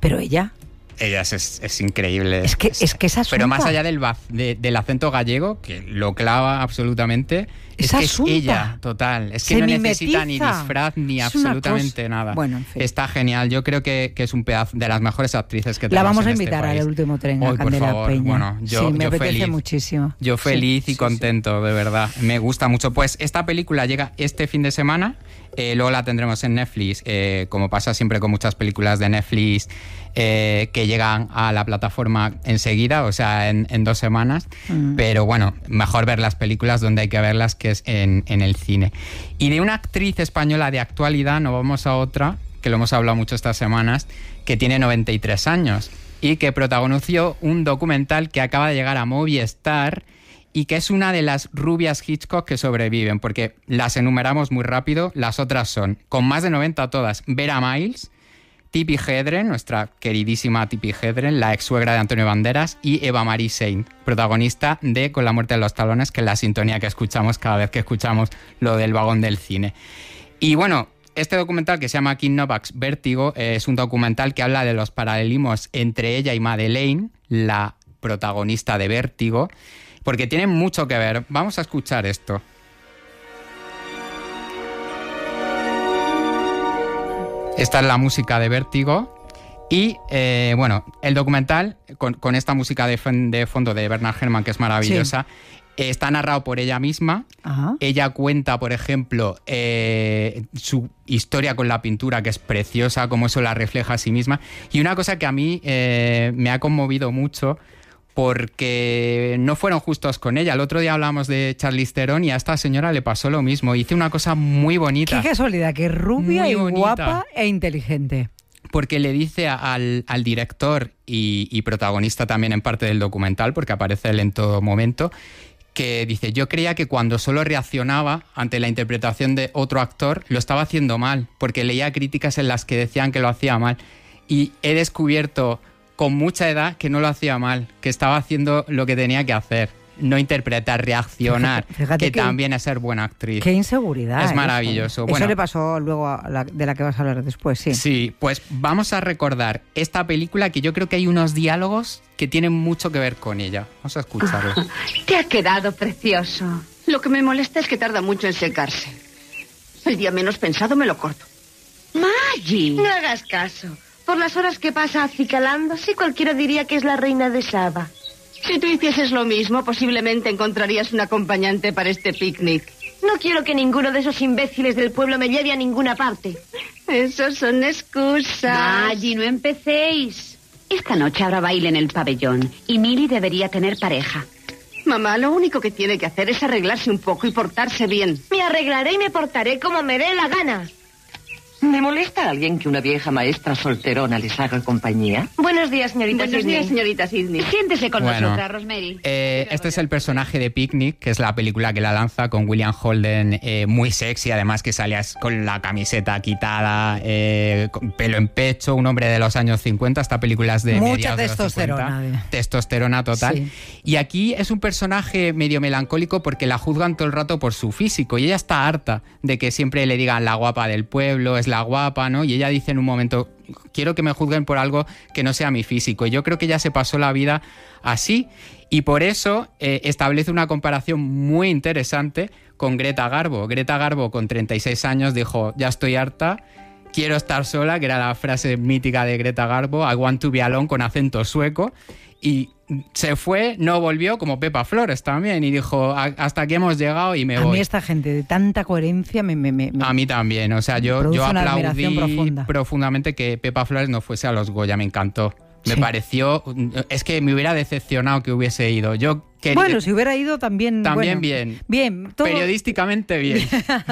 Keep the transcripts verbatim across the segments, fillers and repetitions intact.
Pero ella... Ella es, es, es increíble. Es que es, es, que es asunta. Pero más allá del, de, del acento gallego, que lo clava absolutamente, es, es que asunta. es ella, total. Es que Se no mimetiza. necesita ni disfraz ni es absolutamente nada. Bueno, en fin. Está genial. Yo creo que, que es un pedazo de las mejores actrices que tenemos. La vamos a en invitar este al último tren a Hoy, Candela por favor. Peña. Bueno, yo, sí, me yo apetece feliz. muchísimo. Yo feliz sí, y sí, contento, sí. de verdad. Me gusta mucho. Pues esta película llega este fin de semana. Eh, luego la tendremos en Netflix, eh, como pasa siempre con muchas películas de Netflix eh, que llegan a la plataforma enseguida, o sea, en, en dos semanas. Mm. Pero bueno, mejor ver las películas donde hay que verlas, que es en, en el cine. Y de una actriz española de actualidad nos vamos a otra, que lo hemos hablado mucho estas semanas, que tiene noventa y tres años y que protagonizó un documental que acaba de llegar a Movistar y que es una de las rubias Hitchcock que sobreviven, porque las enumeramos muy rápido. Las otras son, con más de noventa todas, Vera Miles, Tippi Hedren, nuestra queridísima Tippi Hedren, la ex suegra de Antonio Banderas, y Eva Marie Saint, protagonista de Con la muerte de los talones, que es la sintonía que escuchamos cada vez que escuchamos lo del vagón del cine. Y bueno, este documental, que se llama Kim Novak's Vértigo, es un documental que habla de los paralelismos entre ella y Madeleine, la protagonista de Vértigo, porque tienen mucho que ver. Vamos a escuchar esto. Esta es la música de Vértigo. Y, eh, bueno, el documental, con, con esta música de, de fondo de Bernard Herrmann, que es maravillosa, sí. eh, está narrado por ella misma. Ajá. Ella cuenta, por ejemplo, eh, su historia con la pintura, que es preciosa, cómo eso la refleja a sí misma. Y una cosa que a mí eh, me ha conmovido mucho, porque no fueron justos con ella. El otro día hablábamos de Charlize Theron y a esta señora le pasó lo mismo. Hice una cosa muy bonita. Qué casualidad, que es rubia y guapa e inteligente. Porque le dice al, al director y, y protagonista también en parte del documental, porque aparece él en todo momento, que dice, yo creía que cuando solo reaccionaba ante la interpretación de otro actor, lo estaba haciendo mal, porque leía críticas en las que decían que lo hacía mal. Y he descubierto con mucha edad que no lo hacía mal, que estaba haciendo lo que tenía que hacer. No interpretar, reaccionar, fíjate, fíjate que, que también es ser buena actriz. Qué inseguridad. Es maravilloso. Eso, bueno, eso le pasó luego a la, de la que vas a hablar después, sí. Sí, pues vamos a recordar esta película, que yo creo que hay unos diálogos que tienen mucho que ver con ella. Vamos a escucharlo. Te ha quedado precioso. Lo que me molesta es que tarda mucho en secarse. El día menos pensado me lo corto. Maggie. No hagas caso. Por las horas que pasa acicalándose, cualquiera diría que es la reina de Saba. Si tú hicieses lo mismo, posiblemente encontrarías un acompañante para este picnic. No quiero que ninguno de esos imbéciles del pueblo me lleve a ninguna parte. Esos son excusas. Allí no empecéis. Esta noche habrá baile en el pabellón y Millie debería tener pareja. Mamá, lo único que tiene que hacer es arreglarse un poco y portarse bien. Me arreglaré y me portaré como me dé la gana. ¿Me molesta a alguien que una vieja maestra solterona les haga compañía? Buenos días, señorita Buenos Sidney. días, señorita Sidney. Siéntese con bueno, nosotras, Rosemary. Eh, este es el personaje de Picnic, que es la película que la lanza con William Holden, eh, muy sexy, además que salía con la camiseta quitada, eh, con pelo en pecho, un hombre de los años cincuenta. Esta película es de mucha mediados de testosterona. los cincuenta. Testosterona total. Sí. Y aquí es un personaje medio melancólico porque la juzgan todo el rato por su físico y ella está harta de que siempre le digan la guapa del pueblo, es la guapa, ¿no? Y ella dice en un momento, quiero que me juzguen por algo que no sea mi físico. Y yo creo que ella se pasó la vida así y por eso eh, establece una comparación muy interesante con Greta Garbo. Greta Garbo, con treinta y seis años, dijo, ya estoy harta, quiero estar sola, que era la frase mítica de Greta Garbo, I want to be alone, con acento sueco, y se fue, no volvió, como Pepa Flores también, y dijo, hasta aquí hemos llegado y me a voy. A mí esta gente de tanta coherencia me... me, me a mí también, o sea, yo, yo aplaudí profunda. profundamente que Pepa Flores no fuese a los Goya, me encantó. Me sí. pareció... Es que me hubiera decepcionado que hubiese ido. Yo quería... Bueno, si hubiera ido también... También bueno, bien. Bien. Todo... Periodísticamente bien.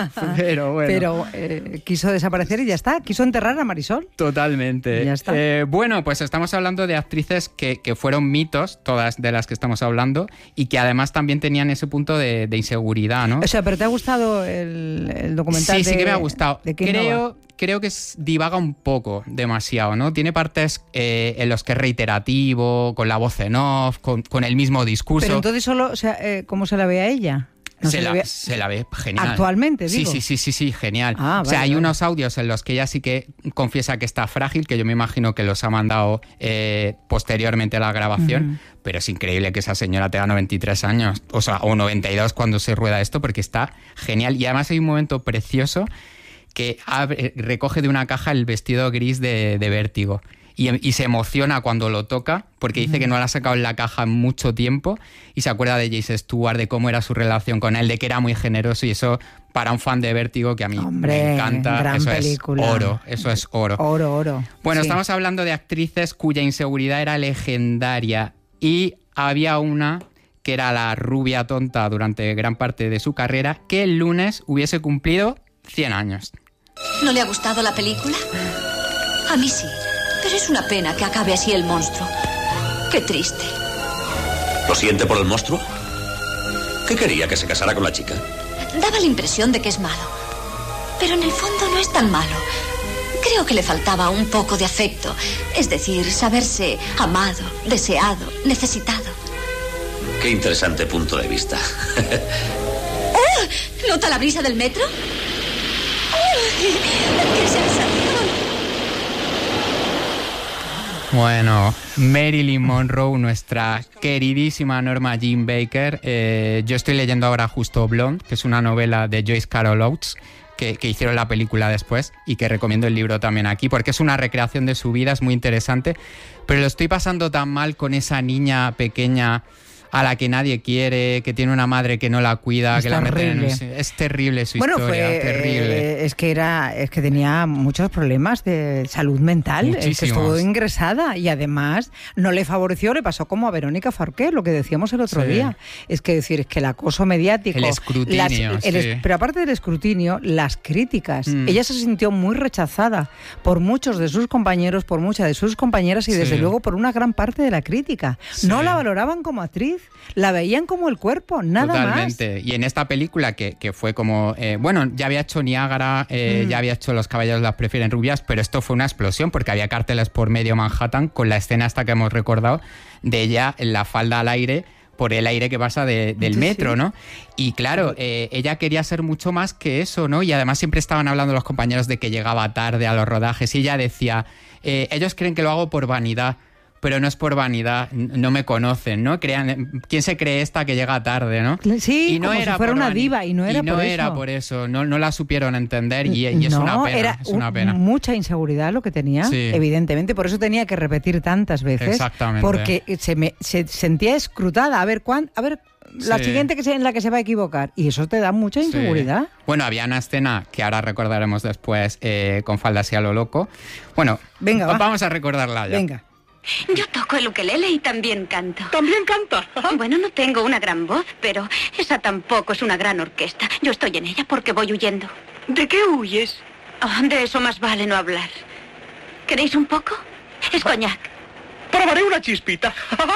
Pero bueno. Pero eh, quiso desaparecer y ya está. Quiso enterrar a Marisol. Totalmente. Y ya está. Eh, bueno, pues estamos hablando de actrices que, que fueron mitos, todas de las que estamos hablando, y que además también tenían ese punto de, de inseguridad, ¿no? O sea, ¿pero te ha gustado el, el documental? Sí, de, sí que me ha gustado. De Creo... Creo que es, divaga un poco demasiado, ¿no? Tiene partes eh, en los que es reiterativo, con la voz en off, con, con el mismo discurso. Pero entonces solo, o sea, eh, ¿cómo se la ve a ella? No se, se, la, ve... se la ve genial. Actualmente, sí, digo. Sí, sí, sí, sí, genial. Ah, o sea, vale, hay vale. unos audios en los que ella sí que confiesa que está frágil, que yo me imagino que los ha mandado eh, posteriormente a la grabación, uh-huh. pero es increíble que esa señora tenga noventa y tres años, o sea, o noventa y dos cuando se rueda esto, porque está genial. Y además hay un momento precioso que abre, recoge de una caja el vestido gris de, de Vértigo. Y, y se emociona cuando lo toca, porque dice que no la ha sacado en la caja en mucho tiempo y se acuerda de James Stewart, de cómo era su relación con él, de que era muy generoso, y eso para un fan de Vértigo, que a mí Hombre, me encanta, gran eso película. es oro, eso es oro. Oro, oro. Bueno, sí. Estamos hablando de actrices cuya inseguridad era legendaria, y había una que era la rubia tonta durante gran parte de su carrera, que el lunes hubiese cumplido cien años. ¿No le ha gustado la película? A mí sí. Pero es una pena que acabe así el monstruo. Qué triste. ¿Lo siente por el monstruo? ¿Qué quería, que se casara con la chica? Daba la impresión de que es malo. Pero en el fondo no es tan malo. Creo que le faltaba un poco de afecto. Es decir, saberse amado, deseado, necesitado. Qué interesante punto de vista. ¡Oh! ¿Nota la brisa del metro? ¡Oh! ¡Qué sensación! Bueno, Marilyn Monroe, nuestra queridísima Norma Jean Baker. Eh, yo estoy leyendo ahora justo Blonde, que es una novela de Joyce Carol Oates, que, que hicieron la película después, y que recomiendo el libro también aquí, porque es una recreación de su vida, es muy interesante. Pero lo estoy pasando tan mal con esa niña pequeña a la que nadie quiere, que tiene una madre que no la cuida, es que la meten en un... Es terrible su bueno, historia, fue, terrible. Eh, es que era, es que tenía muchos problemas de salud mental, es que estuvo ingresada y además no le favoreció, le pasó como a Verónica Forqué, lo que decíamos el otro sí. día. Es que decir, es que el acoso mediático, el escrutinio, las, el, sí. pero aparte del escrutinio, las críticas. Mm. Ella se sintió muy rechazada por muchos de sus compañeros, por muchas de sus compañeras y sí. desde luego por una gran parte de la crítica. Sí. No la valoraban como actriz. La veían como el cuerpo, nada Totalmente. más. Totalmente. Y en esta película, que, que fue como... Eh, bueno, ya había hecho Niágara, eh, mm. ya había hecho Los caballeros las prefieren rubias, pero esto fue una explosión, porque había carteles por medio Manhattan con la escena esta que hemos recordado, de ella en la falda al aire, por el aire que pasa de, del metro, sí. ¿no? Y claro, eh, ella quería ser mucho más que eso, ¿no? Y además siempre estaban hablando los compañeros de que llegaba tarde a los rodajes, y ella decía, eh, ellos creen que lo hago por vanidad, pero no es por vanidad, no me conocen, ¿no? Crean, ¿quién se cree esta que llega tarde, no? Sí, y no como era si fuera una van... diva, y no era y no por era eso. por eso, no, no la supieron entender, y, y es no, una pena, era es una pena. Mucha inseguridad lo que tenía, sí. evidentemente, por eso tenía que repetir tantas veces. Exactamente. Porque se, me, se sentía escrutada, a ver, ¿cuán, a ver la sí. siguiente que se, en la que se va a equivocar, y eso te da mucha inseguridad. Sí. Bueno, había una escena que ahora recordaremos después, eh, con falda así a lo loco. Bueno, Venga, va. vamos a recordarla ya. Venga. Yo toco el ukelele y también canto. ¿También canta? Bueno, no tengo una gran voz, pero esa tampoco es una gran orquesta. Yo estoy en ella porque voy huyendo. ¿De qué huyes? Oh, de eso más vale no hablar. ¿Queréis un poco? Es coñac. Probaré una chispita.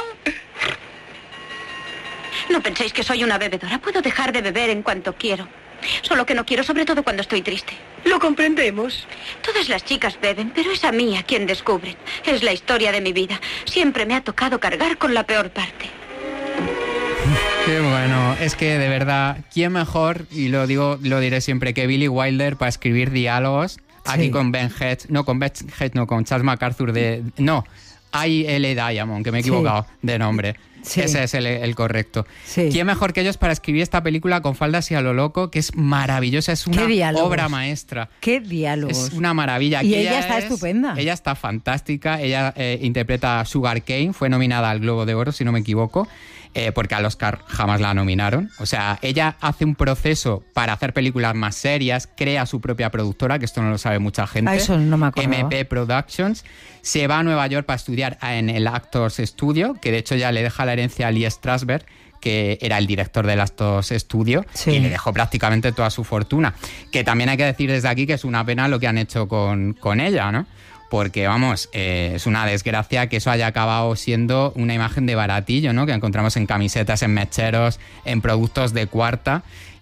No penséis que soy una bebedora. Puedo dejar de beber en cuanto quiero. Solo que no quiero, sobre todo cuando estoy triste. Lo comprendemos. Todas las chicas beben, pero es a mí a quien descubren. Es la historia de mi vida. Siempre me ha tocado cargar con la peor parte. Qué bueno. Es que, de verdad, ¿quién mejor, y lo digo, lo diré siempre, que Billy Wilder para escribir diálogos? Aquí sí. con Ben Hedges, no, con Ben Hedges, no, con Charles MacArthur de... No, I L Diamond, que me he equivocado sí. de nombre. Sí. Ese es el, el correcto. Sí. ¿Quién mejor que ellos para escribir esta película con faldas y a lo loco? Que es maravillosa, es una obra maestra. ¡Qué diálogos! Es una maravilla. Y Aquí ella, ella está es, estupenda. Ella está fantástica. Ella eh, interpreta a Sugar Cane, fue nominada al Globo de Oro, si no me equivoco, eh, porque al Oscar jamás la nominaron. O sea, ella hace un proceso para hacer películas más serias, crea su propia productora, que esto no lo sabe mucha gente. A eso no me acuerdo. M P Productions. Se va a Nueva York para estudiar en el Actors Studio, que de hecho ya le deja la herencia a Lee Strasberg, que era el director del Actors Studio, sí. y le dejó prácticamente toda su fortuna. Que también hay que decir desde aquí que es una pena lo que han hecho con, con ella, ¿no? Porque, vamos, eh, es una desgracia que eso haya acabado siendo una imagen de baratillo, ¿no? Que encontramos en camisetas, en mecheros, en productos de cuarta,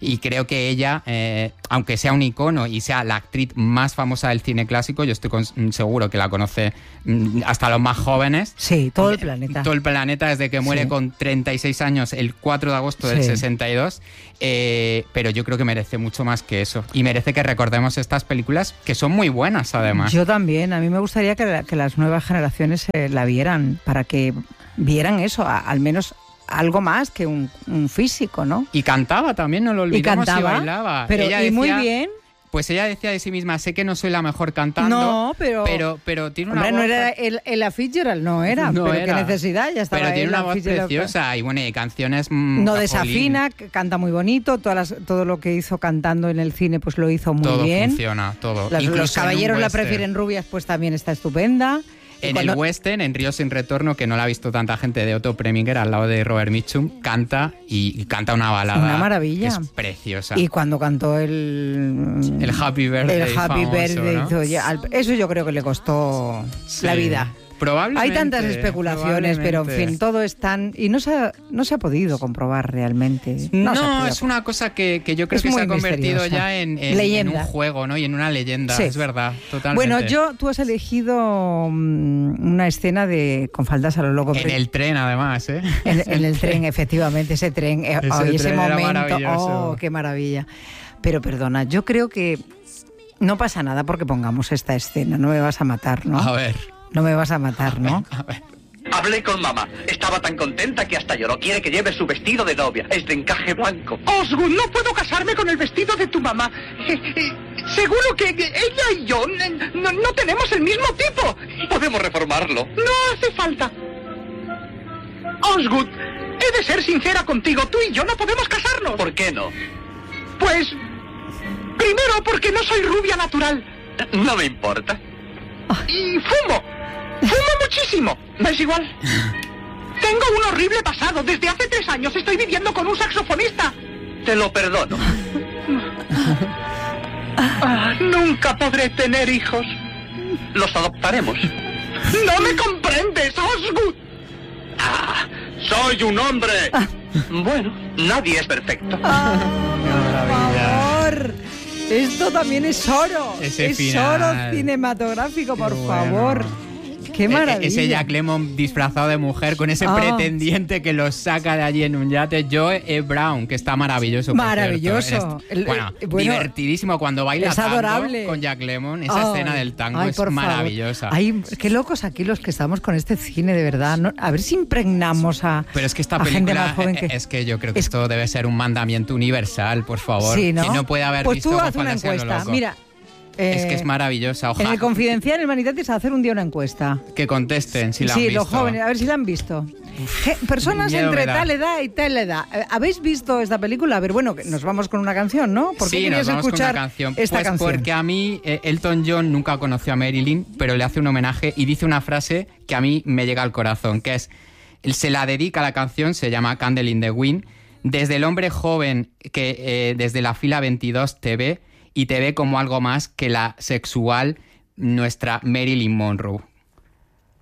Y creo que ella, eh, aunque sea un icono y sea la actriz más famosa del cine clásico, yo estoy con, seguro que la conoce hasta los más jóvenes. Sí, todo el planeta. Todo el planeta, desde que muere sí. con treinta y seis años el cuatro de agosto del sí. sesenta y dos. Eh, pero yo creo que merece mucho más que eso. Y merece que recordemos estas películas que son muy buenas, además. Yo también. A mí me gustaría que, la, que las nuevas generaciones eh, la vieran, para que vieran eso, a, al menos algo más que un, un físico, ¿no? Y cantaba también, no lo olvidemos, y, cantaba, y bailaba. Pero ella y decía, muy bien. Pues ella decía de sí misma, sé que no soy la mejor cantando, no, pero, pero, pero tiene una hombre, voz... no era el, el Fitzgerald, no era, no pero era. qué necesidad, ya estaba. Pero tiene una voz Fitzgerald. preciosa y bueno, y canciones... No desafina, canta muy bonito, todas las, todo lo que hizo cantando en el cine pues lo hizo muy todo bien. Todo funciona, todo. Las, los caballeros la prefieren rubias, pues también está estupenda. En cuando... el western, en Río sin retorno, que no la ha visto tanta gente, de Otto Preminger, al lado de Robert Mitchum, canta y, y canta una balada. Una maravilla. Que es preciosa. Y cuando cantó el... El Happy Birthday El Happy famoso, Birthday. ¿no? Eso yo creo que le costó sí. la vida. Probablemente. Hay tantas especulaciones, pero en fin, todo es tan... Y no se ha, no se ha podido comprobar realmente. No, no es una cosa que, que yo creo es que se ha convertido ya en, en, en un juego, ¿no? Y en una leyenda, sí. es verdad, totalmente. Bueno, yo, tú has elegido um, una escena de con faldas a lo loco. En el tren, además, ¿eh? En, en el tren, efectivamente, ese tren. Ese, oh, tren ese momento, maravilloso. oh, qué maravilla. Pero perdona, yo creo que no pasa nada porque pongamos esta escena, no me vas a matar, ¿no? A ver. No me vas a matar, ¿no? A ver, a ver. Hablé con mamá. Estaba tan contenta que hasta lloró. Quiere que lleve su vestido de novia. Es de encaje blanco. Osgood, no puedo casarme con el vestido de tu mamá. Eh, eh, seguro que ella y yo no, no tenemos el mismo tipo. Podemos reformarlo. No hace falta. Osgood, he de ser sincera contigo. Tú y yo no podemos casarnos. ¿Por qué no? Pues... Primero, porque no soy rubia natural. No me importa. Y fumo. Fumo muchísimo. ¿Me es igual? Tengo un horrible pasado. Desde hace tres años estoy viviendo con un saxofonista. Te lo perdono. Ah, nunca podré tener hijos. Los adoptaremos. ¡No me comprendes, Osgood! Ah, soy un hombre. Ah. Bueno, nadie es perfecto. Ah, por favor. Esto también es oro. Ese es final. oro cinematográfico, por Qué favor. bueno. Qué maravilla. Ese Jack Lemmon disfrazado de mujer con ese oh. pretendiente que lo saca de allí en un yate. Joe E. Brown, que está maravilloso. Maravilloso. El, bueno, el, bueno, divertidísimo cuando baila es tango adorable. Con Jack Lemmon. Esa oh. escena del tango Ay, es maravillosa. Ay, qué locos aquí los que estamos con este cine, de verdad. ¿No? A ver si impregnamos a Pero es que esta a película gente más joven que... es que yo creo que es... esto debe ser un mandamiento universal, por favor. Sí, ¿no? Que no puede haber pues visto tú con haz una encuesta. Loco. Mira. Eh, es que es maravillosa. Ojalá. En el Confidencial, en Manitatis, a hacer un día una encuesta. Que contesten si la sí, han visto. Sí, los jóvenes, a ver si la han visto. Uf, Personas entre tal edad y tal edad. ¿Habéis visto esta película? A ver, bueno, nos vamos con una canción, ¿no? ¿Por qué sí, querías nos vamos escuchar con una canción? esta pues canción? Porque a mí eh, Elton John nunca conoció a Marilyn, pero le hace un homenaje y dice una frase que a mí me llega al corazón, que es, él se la dedica a la canción, se llama Candle in the Wind, desde el hombre joven que eh, desde la fila veintidós te ve y te ve como algo más que la sexual nuestra Marilyn Monroe.